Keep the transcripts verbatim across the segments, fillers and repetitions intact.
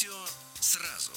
Все сразу.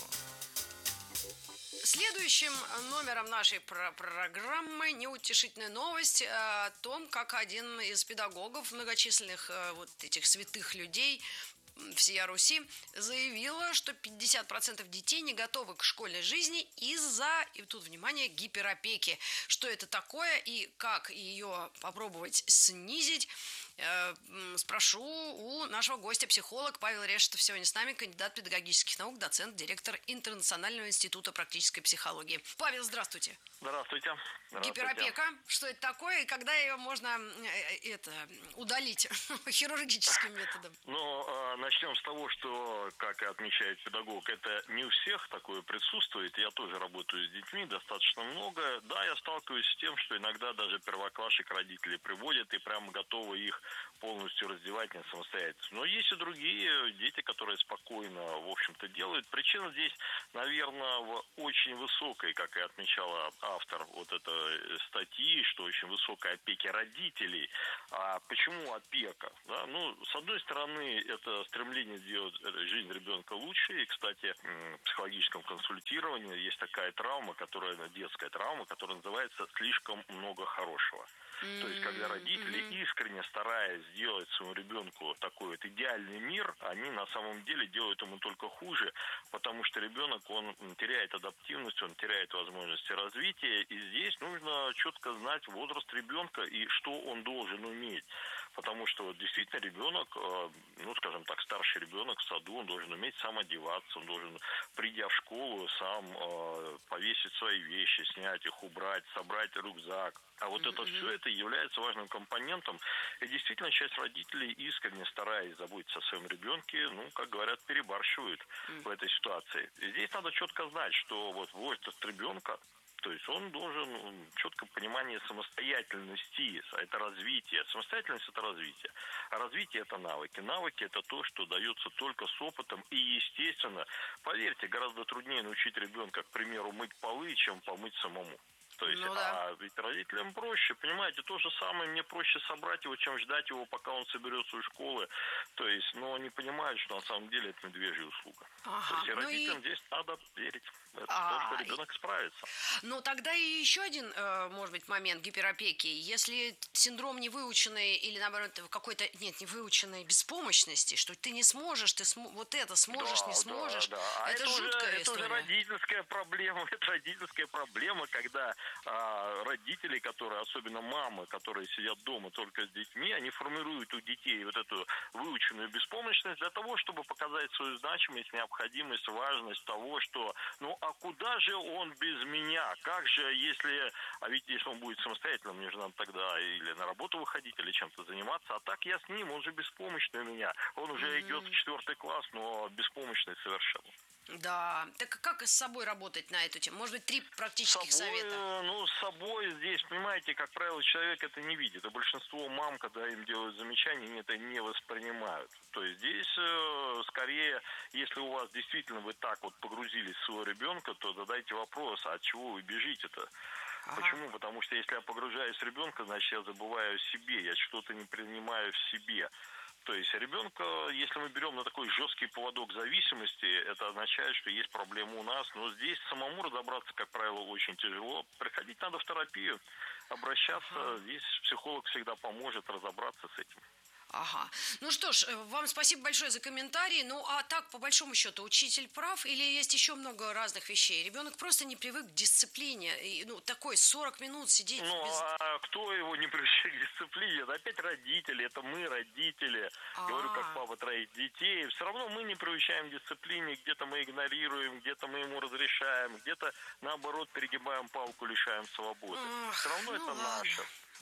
Следующим номером нашей про- программы неутешительная новость о том, как один из педагогов многочисленных э, вот этих святых людей всея Руси заявила, что пятьдесят процентов детей не готовы к школьной жизни из-за, и тут внимание, гиперопеки. Что это такое и как ее попробовать снизить, э, спрошу у нашего гостя, психолог Павел Решетов сегодня с нами, кандидат педагогических наук, доцент, директор Интернационального института практической психологии. Павел, здравствуйте. Здравствуйте. Здравствуйте. Гиперопека, что это такое и когда ее можно это, удалить хирургическим методом? Ну, начнем с того, что, как и отмечает педагог, это не у всех такое присутствует. Я тоже работаю с детьми достаточно много. Да, я сталкиваюсь с тем, что иногда даже первоклашек родители приводят и прямо готовы их полностью раздевать не самостоятельно. Но есть и другие дети, которые спокойно, в общем-то, делают. Причина здесь, наверное, в очень высокой, как и отмечала автор вот этой статьи, что очень высокая опека родителей. А почему опека? Да? Ну, с одной стороны, это стремление сделать жизнь ребенка лучше. И, кстати, в психологическом консультировании есть такая травма, которая, детская травма, которая называется «слишком много хорошего». Mm-hmm. То есть, когда родители mm-hmm. искренне стараясь сделать своему ребенку такой вот идеальный мир, они на самом деле делают ему только хуже, потому что ребенок, он теряет адаптивность, он теряет возможности развития, и здесь нужно четко знать возраст ребенка и что он должен уметь. Потому что вот, действительно ребенок, ну, скажем так, старший ребенок в саду, он должен уметь сам одеваться, он должен, придя в школу, сам э, повесить свои вещи, снять их, убрать, собрать рюкзак. А вот mm-hmm. это все это является важным компонентом. И действительно, часть родителей, искренне стараясь заботиться о своем ребенке, ну, как говорят, перебарщивают mm-hmm. в этой ситуации. И здесь надо четко знать, что вот возраст ребенка, то есть он должен четко понимание самостоятельности, это развитие. Самостоятельность – это развитие. А развитие – это навыки. Навыки – это то, что дается только с опытом. И, естественно, поверьте, гораздо труднее научить ребенка, к примеру, мыть полы, чем помыть самому. То есть, ну, да. А ведь родителям проще, понимаете, то же самое, мне проще собрать его, чем ждать его, пока он соберется из школы. То есть, но они понимают, что на самом деле это медвежья услуга. Ага, то есть, и ну родителям и... здесь надо верить в то, что ребенок справится. Ну, тогда и еще один, может быть, момент гиперопеки. Если синдром невыученной или, наоборот, какой-то, нет, невыученной беспомощности, что ты не сможешь, ты см... вот это сможешь, да, не сможешь, да, да. А это, это жуткая уже, история. Это уже родительская проблема, это родительская проблема, когда а, родители, которые, особенно мамы, которые сидят дома только с детьми, они формируют у детей вот эту выученную беспомощность для того, чтобы показать свою значимость, необходимость, важность того, что, ну, а куда же он без меня? Как же, если, а ведь если он будет самостоятельным, мне же надо тогда или на работу выходить, или чем-то заниматься, а так я с ним, он же беспомощный у меня. Он уже mm-hmm. идет в четвертый класс, но беспомощный совершенно. Да, так как с собой работать на эту тему? Может быть, три практических с собой, совета? Ну, с собой здесь, понимаете, как правило, человек это не видит. А большинство мам, когда им делают замечания, они это не воспринимают. То есть здесь, э, скорее, если у вас действительно вы так вот погрузились в своего ребенка, то задайте вопрос, а от чего вы бежите-то? Ага. Почему? Потому что если я погружаюсь в ребенка, значит, я забываю о себе, я что-то не принимаю в себе. То есть ребенка, если мы берем на такой жесткий поводок зависимости, это означает, что есть проблема у нас. Но здесь самому разобраться, как правило, очень тяжело. Приходить надо в терапию, обращаться. Ага. Здесь психолог всегда поможет разобраться с этим. Ага. Ну что ж, вам спасибо большое за комментарии. Ну, а так, по большому счету, учитель прав или есть еще много разных вещей? Ребенок просто не привык к дисциплине. И, ну, такой сорок минут сидеть ну, без... а кто его не привычает к дисциплине? Это опять родители, это мы, родители. А-а-а. Говорю, как папа троих детей. Все равно мы не привычаем к дисциплине. Где-то мы игнорируем, где-то мы ему разрешаем, где-то, наоборот, перегибаем палку, лишаем свободы. Ах, Все равно ну это ладно. наше.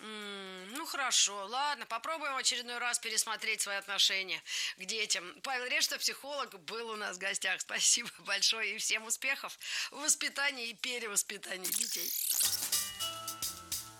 Mm, ну хорошо, ладно, попробуем в очередной раз пересмотреть свои отношения к детям. Павел Решетов, психолог, был у нас в гостях. Спасибо большое и всем успехов в воспитании и перевоспитании детей.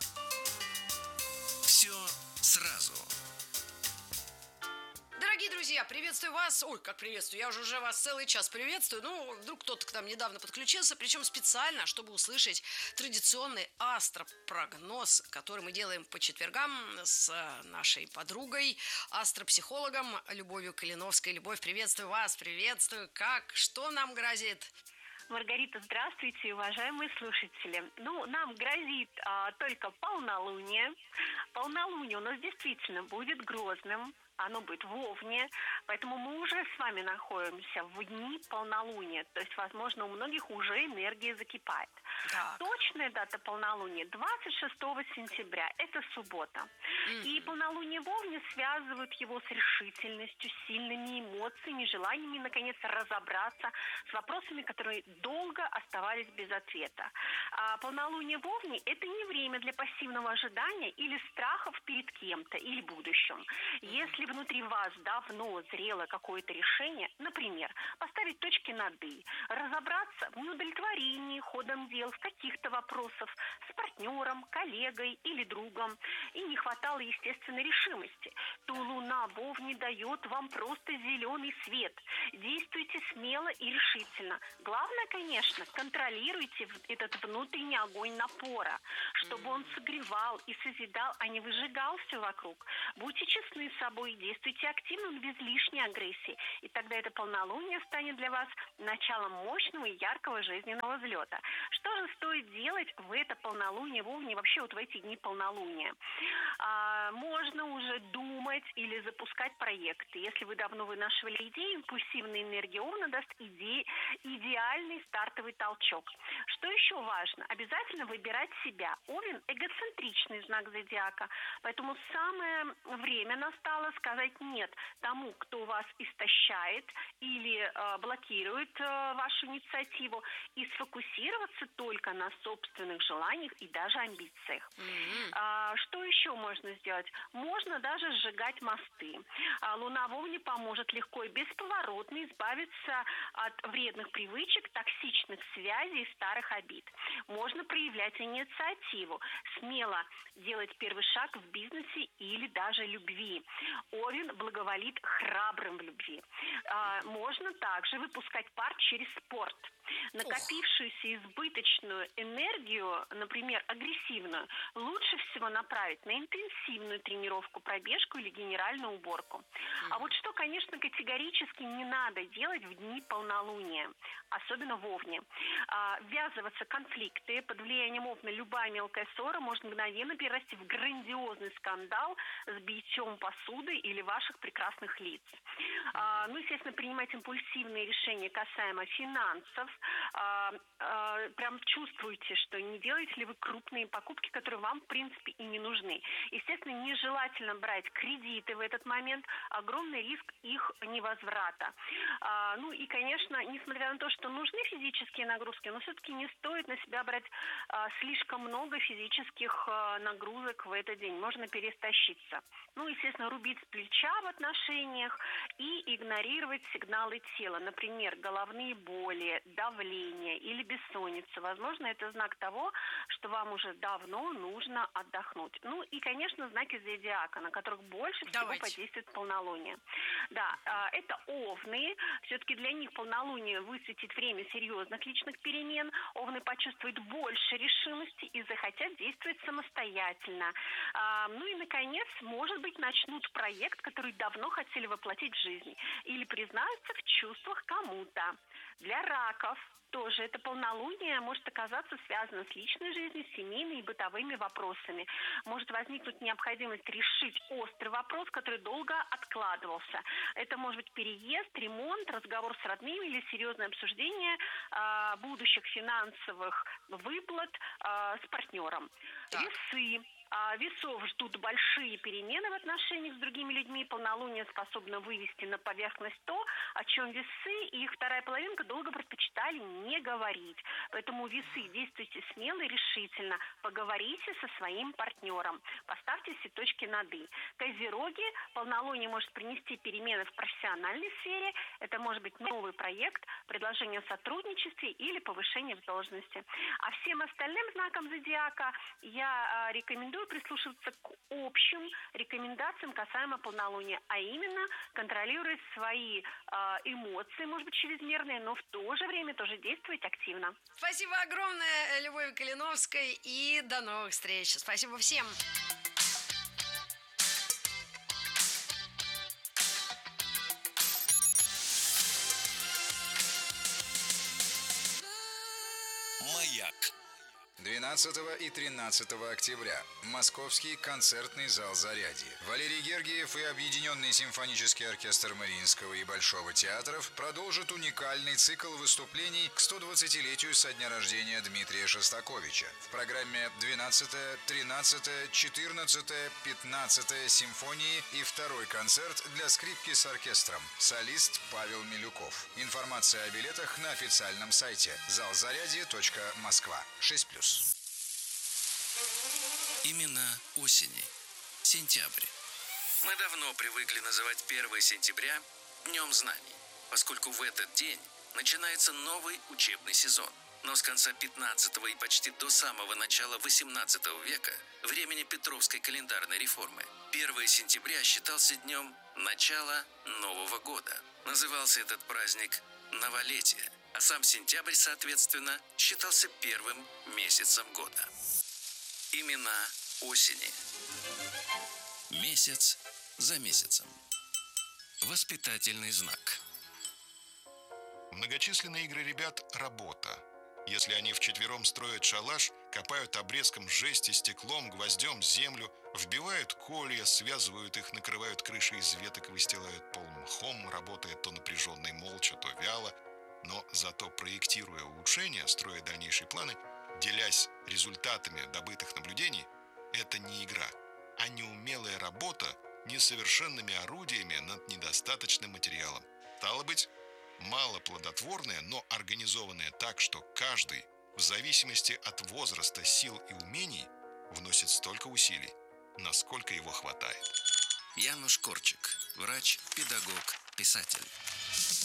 Все сразу. Дорогие друзья, друзья, приветствую вас. Ой, как приветствую, я уже, уже вас целый час приветствую. Ну, вдруг кто-то к нам недавно подключился, причем специально, чтобы услышать традиционный астропрогноз, который мы делаем по четвергам с нашей подругой, астропсихологом Любовью Калиновской. Любовь, приветствую вас, приветствую. Как, что нам грозит? Маргарита, здравствуйте, уважаемые слушатели. Ну, нам грозит а, только полнолуние. Полнолуние у нас действительно будет грозным. Оно будет в Овне, поэтому мы уже с вами находимся в дни полнолуния. То есть, возможно, у многих уже энергия закипает. Так. Точная дата полнолуния двадцать шестого сентября. Это суббота. Mm-hmm. И полнолуние в Овне связывают его с решительностью, сильными эмоциями, желаниями, наконец, разобраться с вопросами, которые долго оставались без ответа. А полнолуние в Овне – это не время для пассивного ожидания или страхов перед кем-то или будущим. Если внутри вас давно зрело какое-то решение, например, поставить точки над «и», разобраться в неудовлетворении ходом дел в каких-то вопросах с партнером, коллегой или другом, и не хватало естественной решимости, то Луна в Овне дает вам просто зеленый свет. Действуйте смело и решительно. Главное, конечно, контролируйте этот внутренний огонь напора, чтобы он согревал и созидал, а не выжигал все вокруг. Будьте честны с собой, действуйте активно, но без лишней агрессии. И тогда это полнолуние станет для вас началом мощного и яркого жизненного взлета. Что же стоит делать в это полнолуние в Овне, вообще вот в эти дни полнолуния? А, можно уже думать или запускать проекты. Если вы давно вынашивали идеи, импульсивная энергия Овна даст иде... идеальный стартовый толчок. Что еще важно? Обязательно выбирать себя. Овен – эгоцентричный знак зодиака, поэтому самое время настало сказать «нет» тому, кто вас истощает или э, блокирует э, вашу инициативу, и сфокусироваться только на собственных желаниях и даже амбициях. Mm-hmm. А, что еще можно сделать? Можно даже сжигать мосты. А, Луна в Овне поможет легко и бесповоротно избавиться от вредных привычек, токсичных связей и старых обид. Можно проявлять инициативу, смело делать первый шаг в бизнесе или даже любви. Овен благоволит храбрым в любви. А, можно также выпускать пар через спорт. Накопившуюся избыточную энергию, например, агрессивную, лучше всего направить на интенсивную тренировку, пробежку или генеральную уборку. Mm-hmm. А вот что, конечно, категорически не надо делать в дни полнолуния, особенно в Овне. А, ввязываться в конфликты. Под влиянием Овна любая мелкая ссора может мгновенно перерасти в грандиозный скандал с битьем посуды или ваших прекрасных лиц. Mm-hmm. А, ну, естественно, принимать импульсивные решения касаемо финансов. А, а, прям чувствуете, что не делаете ли вы крупные покупки, которые вам, в принципе, и не нужны. Естественно, нежелательно брать кредиты в этот момент, огромный риск их невозврата. А, ну и, конечно, несмотря на то, что нужны физические нагрузки, но все-таки не стоит на себя брать а, слишком много физических а, нагрузок в этот день. Можно перестащиться. Ну, естественно, рубить с плеча в отношениях и игнорировать сигналы тела. Например, головные боли, давление или бессонница. Возможно, это знак того, что вам уже давно нужно отдохнуть. Ну и, конечно, знаки зодиака, на которых больше всего Давайте. подействует полнолуние. Да, это овны. Все-таки для них полнолуние высветит время серьезных личных перемен. Овны почувствуют больше решимости и захотят действовать самостоятельно. Ну и, наконец, может быть, начнут проект, который давно хотели воплотить в жизнь. Или признаются в чувствах кому-то. Для раков тоже это полнолуние может оказаться связано с личной жизнью, семейными и бытовыми вопросами. Может возникнуть необходимость решить острый вопрос, который долго откладывался. Это может быть переезд, ремонт, разговор с родными или серьезное обсуждение э, будущих финансовых выплат э, с партнером. Так. Весы. А весов ждут большие перемены в отношениях с другими людьми. Полнолуние способно вывести на поверхность то, о чем весы и их вторая половинка долго предпочитали не говорить. Поэтому весы, действуйте смело и решительно. Поговорите со своим партнером. Поставьте все точки над «и». Козероги, полнолуние может принести перемены в профессиональной сфере. Это может быть новый проект, предложение о сотрудничестве или повышение в должности. А всем остальным знакам зодиака я рекомендую рекомендую прислушиваться к общим рекомендациям касаемо полнолуния, а именно контролировать свои э, эмоции, может быть, чрезмерные, но в то же время тоже действовать активно. Спасибо огромное, Любови Калиновской, и до новых встреч. Спасибо всем. Маяк. двенадцатого и тринадцатого октября. Московский концертный зал «Зарядье». Валерий Гергиев и Объединенный симфонический оркестр Мариинского и Большого театров продолжат уникальный цикл выступлений к сто двадцатилетию со дня рождения Дмитрия Шостаковича. В программе двенадцатая, тринадцатая, четырнадцатая, пятнадцатая симфонии и второй концерт для скрипки с оркестром. Солист Павел Милюков. Информация о билетах на официальном сайте зал зарядье точка москва. шесть плюс. Имена осени. Сентябрь. Мы давно привыкли называть первое сентября Днем знаний, поскольку в этот день начинается новый учебный сезон. Но с конца пятнадцатого и почти до самого начала восемнадцатого века, времени Петровской календарной реформы, первое сентября считался днем начала Нового года. Назывался этот праздник Новолетие, а сам сентябрь, соответственно, считался первым месяцем года. Имена осени. Месяц за месяцем. Воспитательный знак. Многочисленные игры ребят – работа. Если они вчетвером строят шалаш, копают обрезком жести, стеклом, гвоздем землю, вбивают колья, связывают их, накрывают крыши из веток и выстилают пол мхом, работая то напряженно и молча, то вяло, но зато проектируя улучшения, строя дальнейшие планы, делясь результатами добытых наблюдений, это не игра, а неумелая работа несовершенными орудиями над недостаточным материалом. Стало быть, малоплодотворная, но организованная так, что каждый, в зависимости от возраста, сил и умений, вносит столько усилий, насколько его хватает. Януш Корчик, врач, педагог, писатель.